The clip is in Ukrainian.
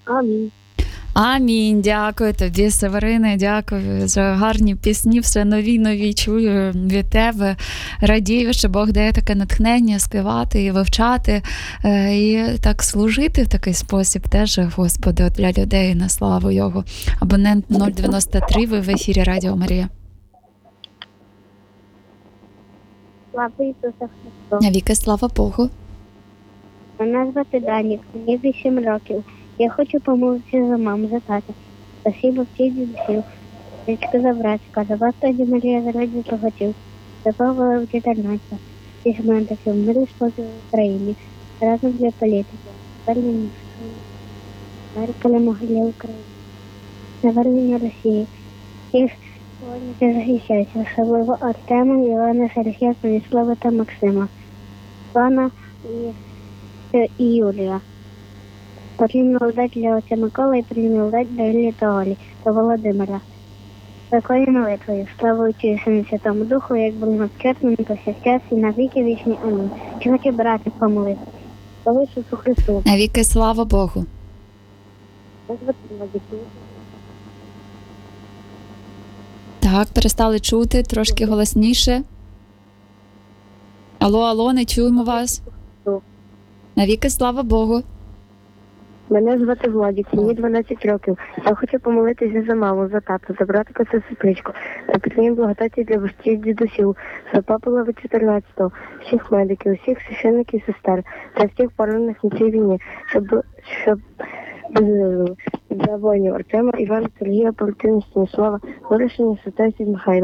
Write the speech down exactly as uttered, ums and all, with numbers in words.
Амінь. Амінь. Дякую тобі, Северине, дякую за гарні пісні, все нові нові чую від тебе. Радію, що Бог дає таке натхнення співати і вивчати, і так служити в такий спосіб теж, Господи, для людей на славу Його. Абонент нуль дев'яносто три, ви в ефірі Радіо Марія. Слава Ісуса Христу. Навіки слава Богу. Мене звати Данік, мені вісім років. Я хочу помолитися за маму, за тата. Спасибо всіх дідусів. Річка за братська, за вас тоді Марія заради захотів. За Павла вчительниця. Всіх медиків, мир спокій в Україні. Разом для політики. Вернення Америка для могилі України. Навернення Росії. Всіх сьогодні ти захищайся. Особливо Артема, Івана, Сергія, Станіслава та Максима. Пана і, і Юрія. Потрібно вдати для отця Миколи і потрібно вдати для Іллі та Олі та Володимира. Такою молитвою, слава Отцю і Сину Святому Духу, як було на початку, повсякчас і на віки вічні. Амінь. Чи хочу брати помолити? Слава Ісусу Христу. Навіки слава Богу. Так, перестали чути, трошки голосніше. Алло, алло, не чуємо вас. Навіки слава Богу. Мене звати Владик, мені дванадцять років. Я хочу помолитися за маму, за тата, за братика та сестричку, за підтримку благодаті для батьків дідусів, за папу Лева чотирнадцятого, всіх медиків, всіх священників і сестер та всіх поранених на цій війні, щоб, щоб за воїнів Артема, Івана, Сергія, Палатина, Станіслава, вирішення Святості Михайла.